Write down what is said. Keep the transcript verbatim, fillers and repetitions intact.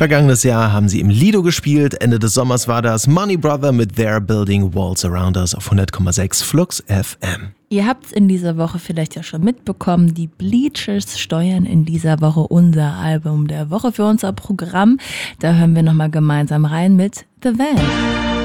Vergangenes Jahr haben sie im Lido gespielt. Ende des Sommers war das Money Brother mit They're Building Walls Around Us auf hundert Komma sechs Flux F M. Ihr habt es in dieser Woche vielleicht ja schon mitbekommen, die Bleachers steuern in dieser Woche unser Album der Woche für unser Programm. Da hören wir nochmal gemeinsam rein mit The Van.